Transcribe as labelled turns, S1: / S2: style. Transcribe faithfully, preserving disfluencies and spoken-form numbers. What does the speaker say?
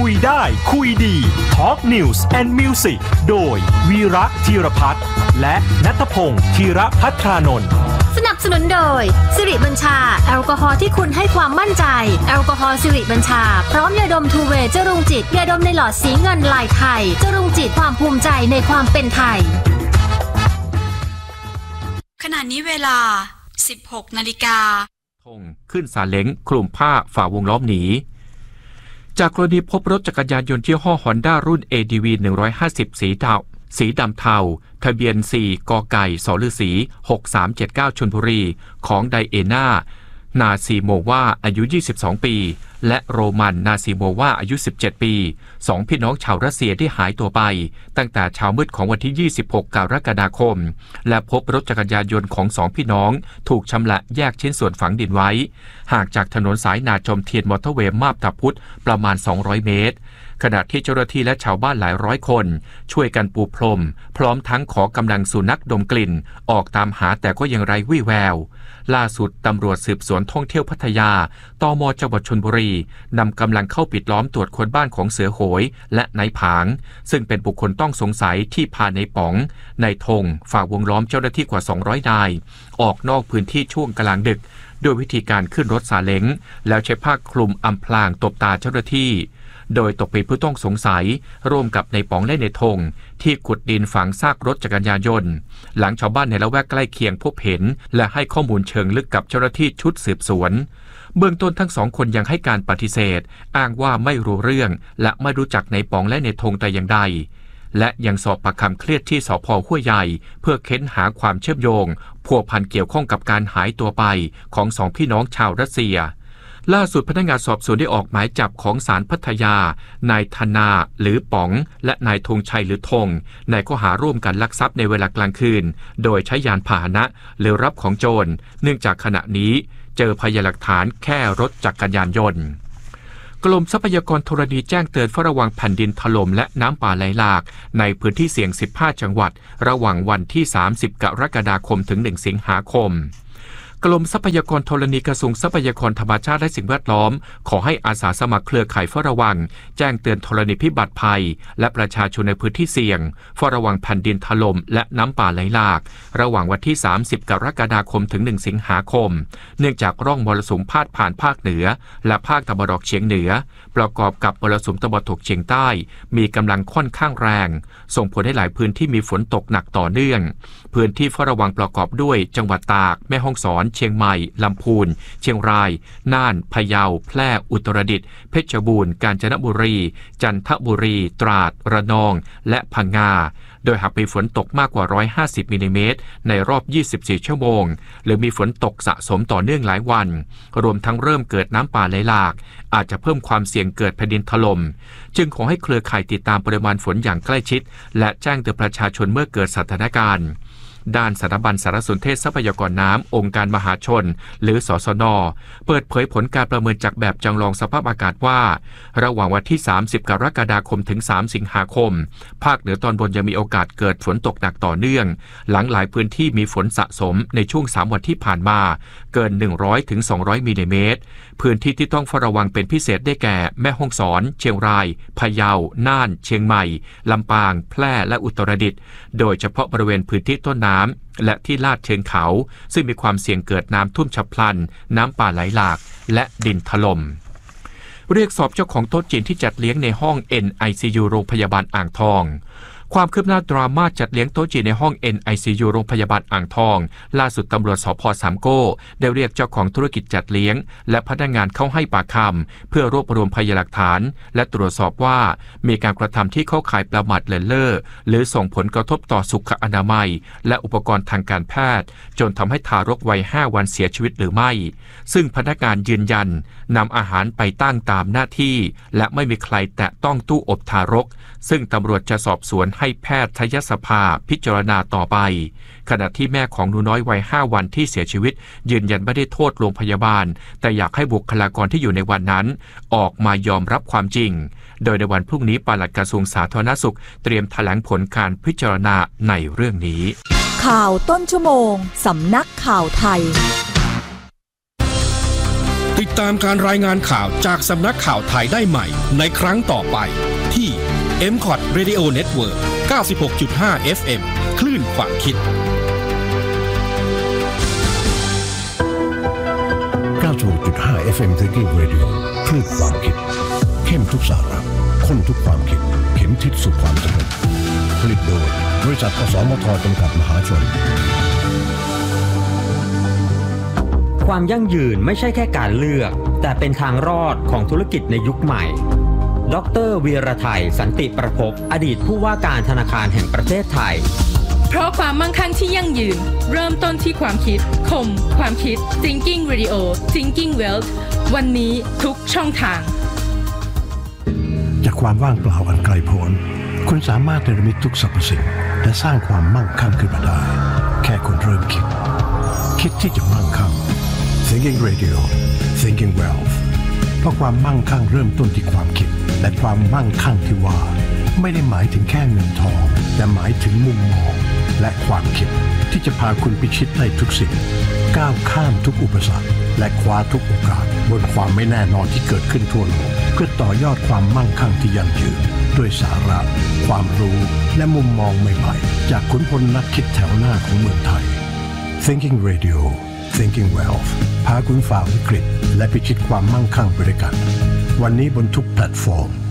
S1: คุยได้คุยดี Talk News and Music โดยวีระธีรพัฒน์และณัฐพงศ์ธีรภัทรานนท์
S2: สนับสนุนโดยสิริบัญชาแอลกอฮอล์ที่คุณให้ความมั่นใจแอลกอฮอล์สิริบัญชาพร้อมยาดมทูเวย์จรุงจิตยาดมในหลอดสีเงินลายไทยจรุงจิตความภูมิใจในความเป็นไทย
S3: ขณะนี้เวลา สิบหกนาฬิกา
S4: ธงขึ้นซาเล้งคลุมผ้าฝ่าวงล้อมหนีจากกรณีพบรถจักรยานยนต์ยี่ห้อ Honda รุ่น เอ ดี วี หนึ่งร้อยห้าสิบ สีดำสีดำเทาทะเบียน สี่ กไก่สฤษี หกสามเจ็ดเก้า ชลบุรีของไดเอน่านาซีโมวาอายุ ยี่สิบสอง ปีและโรมันนาซีโมวาอายุ สิบเจ็ด ปีสองพี่น้องชาวรัสเซียที่หายตัวไปตั้งแต่เช้ามืดของวันที่ ยี่สิบหก กรกฎาคมและพบรถจักรยานยนต์ของสองพี่น้องถูกชำละแยกชิ้นส่วนฝังดินไว้ห่างจากถนนสายนาจอมเทียนมอเตอร์เวย์มาบตาพุธประมาณสองร้อยเมตรขณะที่เจ้าหน้าที่และชาวบ้านหลายร้อยคนช่วยกันปูพรมพร้อมทั้งขอกำลังสุนัขดมกลิ่นออกตามหาแต่ก็ยังไร้วี่แววล่าสุดตำรวจสืบสวนท่องเที่ยวพัทยาตม.จังหวัดชลบุรีนำกำลังเข้าปิดล้อมตรวจค้นบ้านของเสือโหยและนายผางซึ่งเป็นบุคคลต้องสงสัยที่พานายป๋องนายธงฝ่าวงล้อมเจ้าหน้าที่กว่าสองร้อยนายออกนอกพื้นที่ช่วงกลางดึกด้วยวิธีการขึ้นรถซาเล้งแล้วใช้ผ้าคลุมอำพรางตบตาเจ้าหน้าที่โดยตกเป็นผู้ต้องสงสัยร่วมกับนายป๋องและนายธงที่ขุดดินฝังซากรถจักรยานยนต์หลังชาวบ้านในละแวกใกล้เคียงพบเห็นและให้ข้อมูลเชิงลึกกับเจ้าหน้าที่ชุดสืบสวนเบื้องต้นทั้งสองคนยังให้การปฏิเสธอ้างว่าไม่รู้เรื่องและไม่รู้จักนายป๋องและนายธงแต่อย่างใดและยังสอบปากคำเครียดที่สภ.ห้วยใหญ่เพื่อเค้นหาความเชื่อมโยงพัวพันเกี่ยวข้องกับการหายตัวไปของสองพี่น้องชาวรัสเซียล่าสุดพนักงานสอบสวนได้ออกหมายจับของศาลพัทยานายธนาหรือป๋องและนายธงชัยหรือธงในข้อหาร่วมกันลักทรัพย์ในเวลากลางคืนโดยใช้ยานพาหนะหรือรับของโจรเนื่องจากขณะนี้เจอพยานหลักฐานแค่รถจักรยานยนต์กรมทรัพยากรธรณีแจ้งเตือนเฝ้าระวังแผ่นดินถล่มและน้ำป่าไหลหลากในพื้นที่เสี่ยงสิบห้าจังหวัดระหว่างวันที่สามสิบกรกฎาคมถึงหนึ่งสิงหาคมกรมทรัพยากรธรณีกระทรวงทรัพยากรธรรมชาติและสิ่งแวดล้อมขอให้อาสาสมัครเครือข่ายเฝ้าระวังแจ้งเตือนธรณีพิบัติภัยและประชาชนในพื้นที่เสี่ยงเฝ้าระวังแผ่นดินถล่มและน้ำป่าไหลหลากระหว่างวันที่สามสิบกรกฎาคมถึงหนึ่งสิงหาคมเนื่องจากร่องมรสุมพาดผ่านภาคเหนือและภาคตะวันออกเฉียงเหนือประกอบกับมรสุมตะวันตกเฉียงใต้มีกำลังค่อนข้างแรงส่งผลให้หลายพื้นที่มีฝนตกหนักต่อเนื่องพื้นที่เฝ้าระวังประกอบด้วยจังหวัดตากแม่ฮ่องสอนเชียงใหม่ลำพูนเชียงรายน่านพะเยาแพร่อุตรดิตถ์เพชรบูรณ์กาญจนบุรีจันทบุรีตราดระนองและพังงาโดยหากมีฝนตกมากกว่าหนึ่งร้อยห้าสิบมิลลิเมตรในรอบยี่สิบสี่ชั่วโมงหรือมีฝนตกสะสมต่อเนื่องหลายวันรวมทั้งเริ่มเกิดน้ำป่าไหลหลากอาจจะเพิ่มความเสี่ยงเกิดแผ่นดินถล่มจึงขอให้เครือข่ายติดตามปริมาณฝนอย่างใกล้ชิดและแจ้งเตือนประชาชนเมื่อเกิดสถานการณ์ด้านสถาบันสารสนเทศทรัพยากรน้ำองค์การมหาชนหรือสสน.เปิดเผยผลการประเมินจากแบบจำลองสภาพอากาศว่าระหว่างวันที่สามสิบกรกฎาคมถึงสามสิงหาคมภาคเหนือตอนบนยังมีโอกาสเกิดฝนตกหนักต่อเนื่องหลังหลายพื้นที่มีฝนสะสมในช่วงสามวันที่ผ่านมาเกินหนึ่งร้อยถึงสองร้อยมิลลิเมตรพื้นที่ที่ต้องเฝ้าระวังเป็นพิเศษได้แก่แม่ฮ่องสอนเชียงรายพะเยาน่านเชียงใหม่ลำปางแพร่และอุตรดิตถ์โดยเฉพาะบริเวณพื้นที่ต้นน้ำและที่ลาดเชิงเขาซึ่งมีความเสี่ยงเกิดน้ำท่วมฉับพลันน้ำป่าไหลหลากและดินถล่มเรียกสอบเจ้าของโต๊ะจีนที่จัดเลี้ยงในห้อง เอ็น ไอ ซี ยู โรงพยาบาลอ่างทองความคืบหน้าดราม่าจัดเลี้ยงโต๊ะจีนในห้อง เอ็น ไอ ซี ยู โรงพยาบาลอ่างทองล่าสุดตำรวจสภ.สามโก้ได้เรียกเจ้าของธุรกิจจัดเลี้ยงและพนักงานเข้าให้ปากคำเพื่อรวบรวมพยานหลักฐานและตรวจสอบว่ามีการกระทำที่เข้าข่ายประมาทเลินเล่อหรือส่งผลกระทบต่อสุขอนามัยและอุปกรณ์ทางการแพทย์จนทำให้ทารกวัยห้าวันเสียชีวิตหรือไม่ซึ่งพนักงานยืนยันนำอาหารไปตั้งตามหน้าที่และไม่มีใครแตะต้องตู้อบทารกซึ่งตำรวจจะสอบสวนให้แพทยสภาพิจารณาต่อไปขณะที่แม่ของหนูน้อยวัยห้าวันที่เสียชีวิตยืนยันไม่ได้โทษโรงพยาบาลแต่อยากให้บุคลากรที่อยู่ในวันนั้นออกมายอมรับความจริงโดยในวันพรุ่งนี้ปลัดกระทรวงสาธารณสุขเตรียมแถลงผลการพิจารณาในเรื่องนี้
S5: ข่าวต้นชั่วโมงสำนักข่าวไทย
S1: ติด
S5: ตามการรายงานข่าวจากสำนักข่าวไทยได้ใหม่ในครั้งต่อไปที่ เอ็ม ซี โอ ที Radio Network เก้าสิบหกจุดห้า เอฟ เอ็ม คลื่นความคิด
S6: เก้าสิบหกจุดห้า เอฟ เอ็ม Thinking Radio คลื่นความคิดเข้มทุกสาระข้นทุกความคิดเข็มทิศสู่ความสำเร็จผลิตโดยบริษัทอสมทจำกัดมหาชน
S7: ความยั่งยืนไม่ใช่แค่การเลือกแต่เป็นทางรอดของธุรกิจในยุคใหม่ดร.วีรไทยสันติประภพอดีตผู้ว่าการธนาคารแห่งประเทศไทย
S8: เพราะความมั่งคั่งที่ยั่งยืนเริ่มต้นที่ความคิดคมความคิด Thinking Radio Thinking Wealth วันนี้ทุกช่องทาง
S6: จากความว่างเปล่าอันไกลโพ้นคุณสามารถเนรมิตทุกสรรพสิ่งและสร้างความมั่งคั่งขึ้นมาได้แค่คุณเริ่มคิดคิดที่จะมั่งคั่ง Thinking Radio Thinking Wealth เพราะความมั่งคั่งเริ่มต้นที่ความคิดและความมั่งคั่งที่ว่าไม่ได้หมายถึงแค่เงินทองแต่หมายถึงมุมมองและความคิดที่จะพาคุณพิชิตได้ทุกสิ่งก้าวข้ามทุกอุปสรรคและคว้าทุกโอกาสบนความไม่แน่นอนที่เกิดขึ้นทั่วโลกเพื่อต่อยอดความมั่งคั่งที่ยั่งยืนด้วยสาระความรู้และมุมมองใหม่ๆจากขุนพลนักคิดแถวหน้าของเมืองไทย Thinking Radio Thinking Wealth พาคุณฝ่าวิกฤตและพิชิตความมั่งคั่งไปด้วยกันวันนี้บนทุกแพลตฟอร์ม